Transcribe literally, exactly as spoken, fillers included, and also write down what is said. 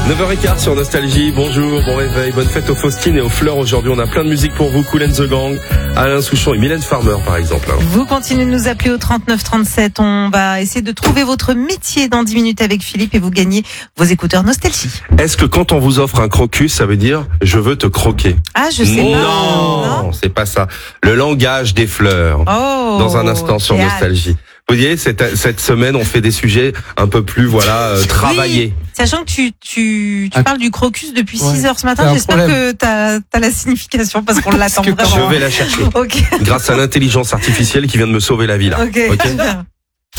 neuf heures quinze sur Nostalgie, bonjour, bon réveil, bonne fête aux Faustines et aux Fleurs. Aujourd'hui, on a plein de musique pour vous, Kool and the Gang, Alain Souchon et Mylène Farmer par exemple. Vous continuez de nous appeler au trente-neuf trente-sept, on va essayer de trouver votre métier dans dix minutes avec Philippe et vous gagnez vos écouteurs Nostalgie. Est-ce que quand on vous offre un crocus, ça veut dire « je veux te croquer » ? Ah, je sais pas. Non, Non, c'est pas ça. Le langage des fleurs, oh, dans un instant sur j'ai Nostalgie. hâte. Vous voyez, cette, cette semaine, on fait des sujets un peu plus, voilà, euh, travaillés. Oui, sachant que tu, tu, tu Ah. parles du crocus depuis Ouais. six heures ce C'est matin, un j'espère problème. que t'as, t'as la signification parce qu'on l'attend que vraiment. Je vais la chercher. Ok. Grâce à l'intelligence artificielle qui vient de me sauver la vie là. Ok. Ok. Bien.